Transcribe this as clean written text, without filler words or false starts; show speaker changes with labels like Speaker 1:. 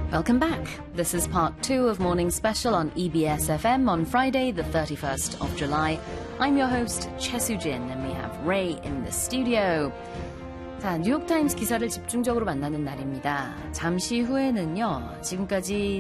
Speaker 1: Welcome back. This is part 2 of Morning Special on EBS FM on Friday, the 31st of July. I'm your host, Choi Soo-jin, and we have Ray in the studio. 자, 뉴욕타임스 기사를 집중적으로 만나는 날입니다. 잠시 후에는요, 지금까지